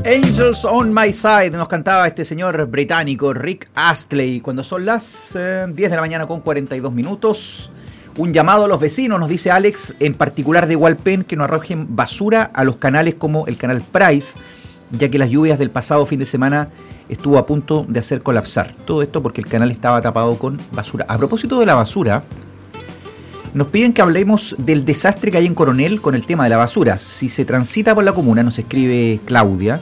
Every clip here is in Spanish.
Angels on My Side nos cantaba este señor británico Rick Astley cuando son las 10 de la mañana con 42 minutos. Un llamado a los vecinos, nos dice Alex, en particular de Hualpén, que no arrojen basura a los canales como el canal Price, ya que las lluvias del pasado fin de semana estuvo a punto de hacer colapsar. Todo esto porque el canal estaba tapado con basura. A propósito de la basura, nos piden que hablemos del desastre que hay en Coronel con el tema de la basura. Si se transita por la comuna, nos escribe Claudia,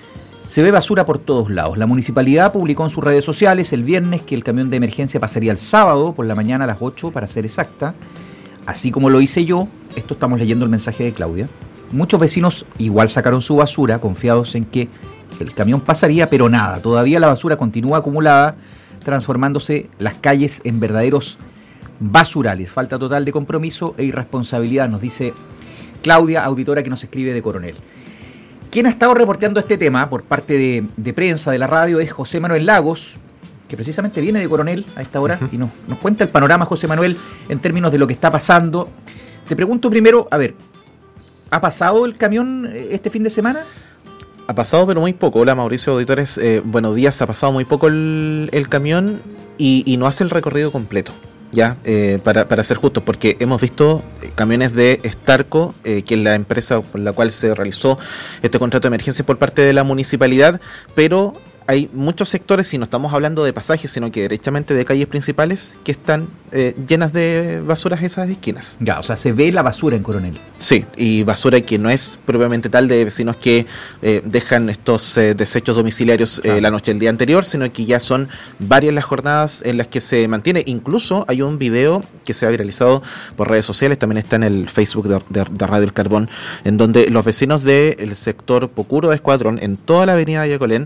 se ve basura por todos lados. La municipalidad publicó en sus redes sociales el viernes que el camión de emergencia pasaría el sábado por la mañana a las 8 para ser exacta. Así como lo hice yo, esto estamos leyendo el mensaje de Claudia. Muchos vecinos igual sacaron su basura, confiados en que el camión pasaría, pero nada, todavía la basura continúa acumulada, transformándose las calles en verdaderos basurales. Falta total de compromiso e irresponsabilidad, nos dice Claudia, auditora que nos escribe de Coronel. Quien ha estado reporteando este tema por parte de prensa de la radio es José Manuel Lagos, que precisamente viene de Coronel a esta hora y nos cuenta el panorama, José Manuel, en términos de lo que está pasando. Te pregunto primero, a ver, ¿ha pasado el camión este fin de semana? Ha pasado, pero muy poco. Hola, Mauricio, auditores. Buenos días. Ha pasado muy poco el camión y no hace el recorrido completo. Ya, para ser justos, porque hemos visto camiones de Starco, que es la empresa por la cual se realizó este contrato de emergencia por parte de la municipalidad, pero hay muchos sectores, y no estamos hablando de pasajes, sino que derechamente de calles principales, que están llenas de basuras esas esquinas. Ya, o sea, se ve la basura en Coronel. Sí, y basura que no es propiamente tal de vecinos que dejan estos desechos domiciliarios la noche del día anterior, sino que ya son varias las jornadas en las que se mantiene. Incluso hay un video que se ha viralizado por redes sociales, también está en el Facebook de Radio El Carbón, en donde los vecinos del sector Pocuro de Escuadrón, en toda la avenida Yacolén,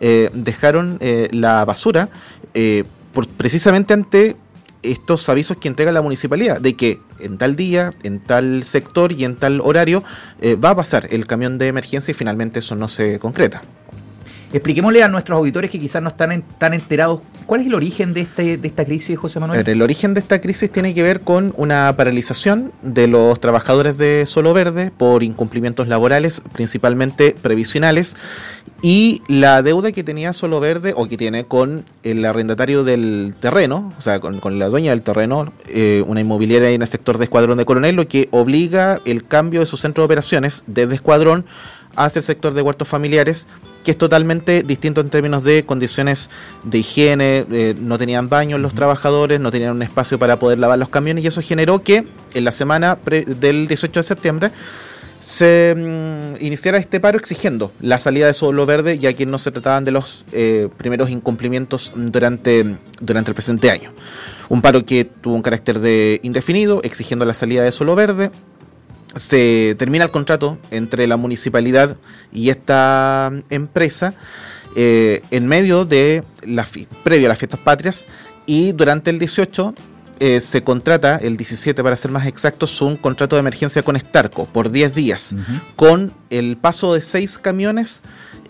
dejaron la basura precisamente ante estos avisos que entrega la municipalidad de que en tal día, en tal sector y en tal horario va a pasar el camión de emergencia, y finalmente eso no se concreta. Expliquémosle a nuestros auditores que quizás no están tan enterados, ¿cuál es el origen de esta crisis, José Manuel? El origen de esta crisis tiene que ver con una paralización de los trabajadores de Suelo Verde por incumplimientos laborales, principalmente previsionales, y la deuda que tenía Suelo Verde, o que tiene con el arrendatario del terreno, o sea, con la dueña del terreno, una inmobiliaria en el sector de Escuadrón de Coronel, lo que obliga el cambio de su centro de operaciones desde Escuadrón hacia el sector de huertos familiares, que es totalmente distinto en términos de condiciones de higiene. No tenían baños los trabajadores, no tenían un espacio para poder lavar los camiones, y eso generó que en la semana del 18 de septiembre se iniciara este paro exigiendo la salida de Suelo Verde, ya que no se trataban de los primeros incumplimientos durante el presente año. Un paro que tuvo un carácter de indefinido, exigiendo la salida de Suelo Verde. Se termina el contrato entre la municipalidad y esta empresa en medio de previo a las fiestas patrias, y durante el 18 se contrata, el 17 para ser más exactos, un contrato de emergencia con Starco por 10 días, con el paso de 6 camiones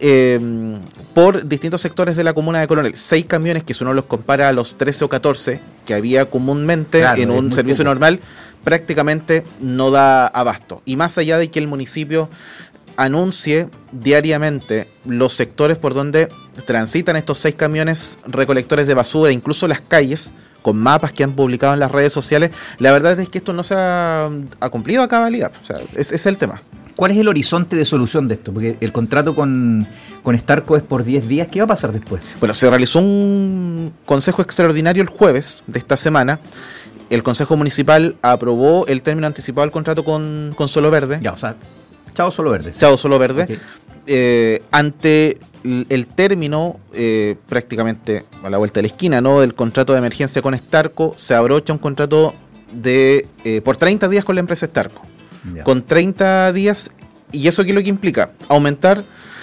por distintos sectores de la comuna de Coronel. 6 camiones que, si uno los compara a los 13 o 14 que había comúnmente en un servicio normal, prácticamente no da abasto. Y más allá de que el municipio anuncie diariamente los sectores por donde transitan estos 6 camiones recolectores de basura, incluso las calles, con mapas que han publicado en las redes sociales, la verdad es que esto no se ha cumplido a cabalidad. O sea, ese es el tema. ¿Cuál es el horizonte de solución de esto? Porque el contrato con Starco es por 10 días. ¿Qué va a pasar después? Bueno, se realizó un consejo extraordinario el jueves de esta semana. El Consejo Municipal aprobó el término anticipado del contrato con Suelo Verde. Ya, o sea, chao Suelo Verde. Chao Suelo Verde. Okay. Ante el término, prácticamente a la vuelta de la esquina, ¿no?, del contrato de emergencia con Starco, se abrocha un contrato por 30 días con la empresa Starco. Ya. Con 30 días, ¿y eso qué es lo que implica? Aumentar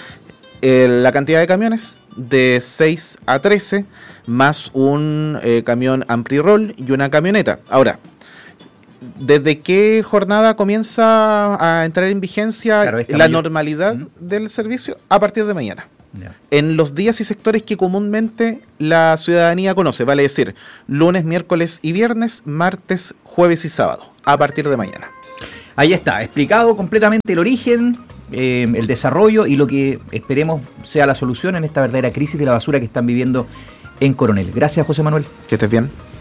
la cantidad de camiones de 6 a 13, más un camión Ampri-Roll y una camioneta. Ahora, ¿desde qué jornada comienza a entrar en vigencia la normalidad del servicio? A partir de mañana. Yeah. En los días y sectores que comúnmente la ciudadanía conoce, vale decir, lunes, miércoles y viernes, martes, jueves y sábado, a partir de mañana. Ahí está, explicado completamente el origen, el desarrollo y lo que esperemos sea la solución en esta verdadera crisis de la basura que están viviendo en Coronel. Gracias, José Manuel. Que estés bien.